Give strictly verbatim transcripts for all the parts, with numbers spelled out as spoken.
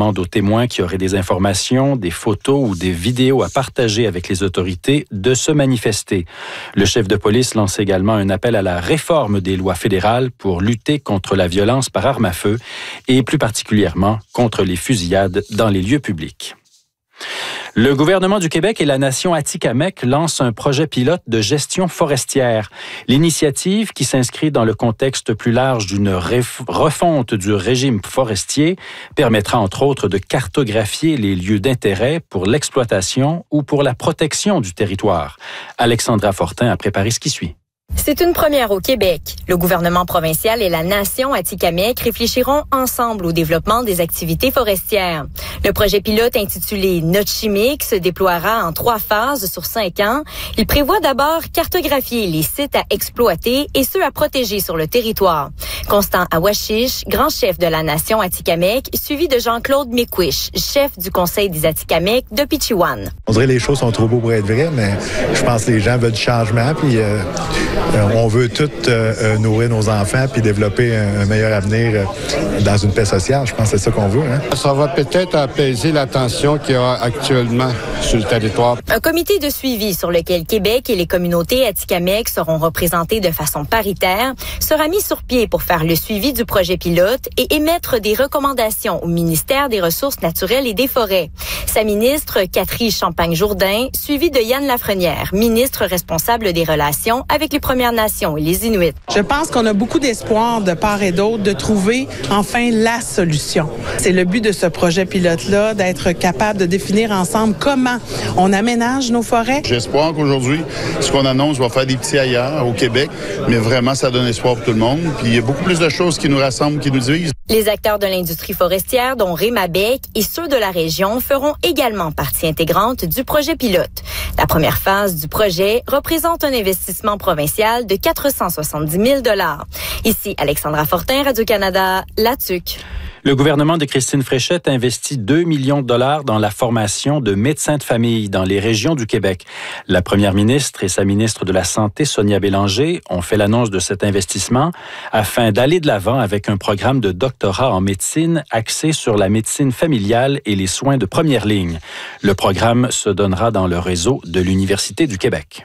demande aux témoins qui auraient des informations, des photos ou des vidéos à partager avec les autorités de se manifester. Le chef de police lance également un appel à la réforme des lois fédérales pour lutter contre la violence par arme à feu et plus particulièrement contre les fusillades dans les lieux publics. Le gouvernement du Québec et la nation Atikamekw lancent un projet pilote de gestion forestière. L'initiative, qui s'inscrit dans le contexte plus large d'une refonte du régime forestier, permettra entre autres de cartographier les lieux d'intérêt pour l'exploitation ou pour la protection du territoire. Alexandra Fortin a préparé ce qui suit. C'est une première au Québec. Le gouvernement provincial et la nation Atikamekw réfléchiront ensemble au développement des activités forestières. Le projet pilote intitulé Notchimik se déploiera en trois phases sur cinq ans. Il prévoit d'abord cartographier les sites à exploiter et ceux à protéger sur le territoire. Constant Awashish, grand chef de la nation Atikamekw, suivi de Jean-Claude Mikwish, chef du conseil des Atikamekw de Pichiwan. On dirait que les choses sont trop beaux pour être vraies, mais je pense que les gens veulent du changement, puis euh, on veut tous euh, nourrir nos enfants puis développer un, un meilleur avenir euh, dans une paix sociale. Je pense que c'est ça qu'on veut. Hein? Ça va peut-être apaiser la tension qu'il y a actuellement sur le territoire. Un comité de suivi sur lequel Québec et les communautés Atikamekw seront représentés de façon paritaire sera mis sur pied pour faire le suivi du projet pilote et émettre des recommandations au ministère des Ressources naturelles et des Forêts. Sa ministre, Catherine Champagne-Jourdain, suivie de Yann Lafrenière, ministre responsable des relations avec les Premières Nations et les Inuits. Je pense qu'on a beaucoup d'espoir de part et d'autre de trouver enfin la solution. C'est le but de ce projet pilote-là, d'être capable de définir ensemble comment on aménage nos forêts. J'espère qu'aujourd'hui, ce qu'on annonce va faire des petits ailleurs au Québec, mais vraiment, ça donne espoir pour tout le monde. Puis il y a beaucoup plus de choses qui nous rassemblent, qui nous divisent. Les acteurs de l'industrie forestière, dont Rémabec et ceux de la région, feront également partie intégrante du projet pilote. La première phase du projet représente un investissement provincial de quatre cent soixante-dix mille dollars. Ici, Alexandra Fortin, Radio-Canada, La Tuque. Le gouvernement de Christine Fréchette investit deux millions de dollars dans la formation de médecins de famille dans les régions du Québec. La première ministre et sa ministre de la Santé, Sonia Bélanger, ont fait l'annonce de cet investissement afin d'aller de l'avant avec un programme de doctorat en médecine axé sur la médecine familiale et les soins de première ligne. Le programme se donnera dans le réseau de l'Université du Québec.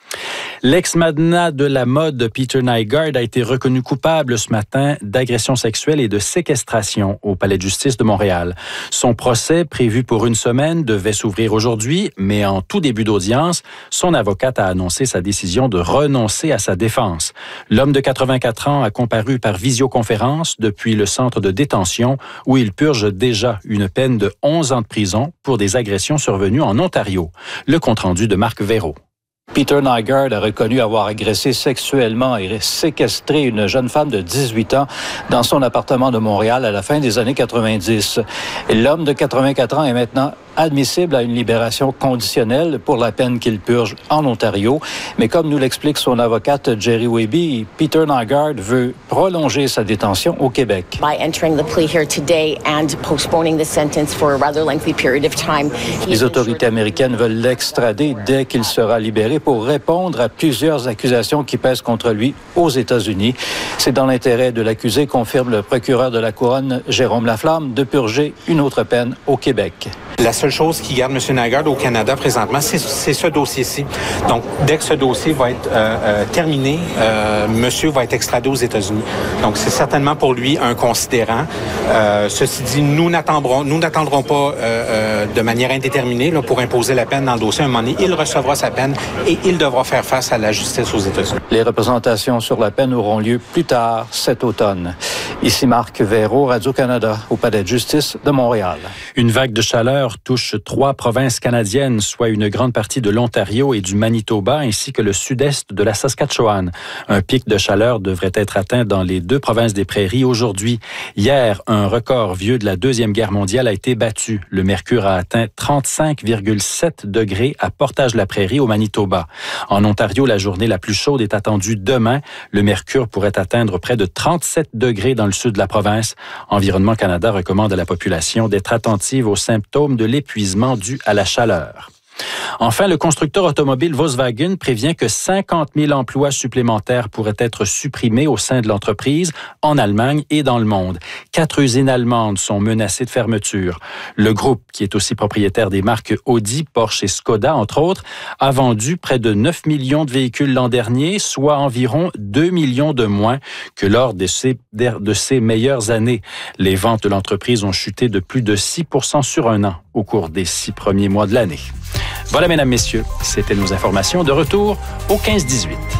L'ex-magnat de la mode Peter Nygard a été reconnu coupable ce matin d'agression sexuelle et de séquestration au Palais de justice de Montréal. Son procès, prévu pour une semaine, devait s'ouvrir aujourd'hui, mais en tout début d'audience, son avocate a annoncé sa décision de renoncer à sa défense. L'homme de quatre-vingt-quatre ans a comparu par visioconférence depuis le centre de détention où il purge déjà une peine de onze ans de prison pour des agressions survenues en Ontario. Le compte-rendu de Marc Véraud. Peter Nygard a reconnu avoir agressé sexuellement et séquestré une jeune femme de dix-huit ans dans son appartement de Montréal à la fin des années quatre-vingt-dix. L'homme de quatre-vingt-quatre ans est maintenant admissible à une libération conditionnelle pour la peine qu'il purge en Ontario. Mais comme nous l'explique son avocate Jerry Weby, Peter Nygard veut prolonger sa détention au Québec. By entering the plea here today and postponing the sentence for a rather lengthy period of time. Les autorités américaines veulent l'extrader dès qu'il sera libéré pour répondre à plusieurs accusations qui pèsent contre lui aux États-Unis. C'est dans l'intérêt de l'accusé, confirme le procureur de la Couronne, Jérôme Laflamme, de purger une autre peine au Québec. La seule chose qui garde M. Nygard au Canada présentement, c'est, c'est ce dossier-ci. Donc, dès que ce dossier va être euh, euh, terminé, euh, monsieur va être extradé aux États-Unis. Donc, c'est certainement pour lui un considérant. Euh, ceci dit, nous n'attendrons, nous n'attendrons pas euh, euh, de manière indéterminée là, pour imposer la peine dans le dossier. À un moment donné, il recevra sa peine et il devra faire face à la justice aux États-Unis. Les représentations sur la peine auront lieu plus tard cet automne. Ici Marc Véraud, Radio-Canada, au Palais de justice de Montréal. Une vague de chaleur touche trois provinces canadiennes, soit une grande partie de l'Ontario et du Manitoba, ainsi que le sud-est de la Saskatchewan. Un pic de chaleur devrait être atteint dans les deux provinces des Prairies aujourd'hui. Hier, un record vieux de la Deuxième Guerre mondiale a été battu. Le mercure a atteint trente-cinq virgule sept degrés à Portage-la-Prairie, au Manitoba. En Ontario, la journée la plus chaude est attendue demain. Le mercure pourrait atteindre près de trente-sept degrés dans le sud de la province. Environnement Canada recommande à la population d'être attentive aux symptômes de l'épuisement dû à la chaleur. Enfin, le constructeur automobile Volkswagen prévient que cinquante mille emplois supplémentaires pourraient être supprimés au sein de l'entreprise en Allemagne et dans le monde. Quatre usines allemandes sont menacées de fermeture. Le groupe, qui est aussi propriétaire des marques Audi, Porsche et Skoda, entre autres, a vendu près de neuf millions de véhicules l'an dernier, soit environ deux millions de moins que lors de ses, de ses meilleures années. Les ventes de l'entreprise ont chuté de plus de six pour cent sur un an au cours des six premiers mois de l'année. Voilà, mesdames, messieurs, c'était nos informations. De retour au quinze dix-huit.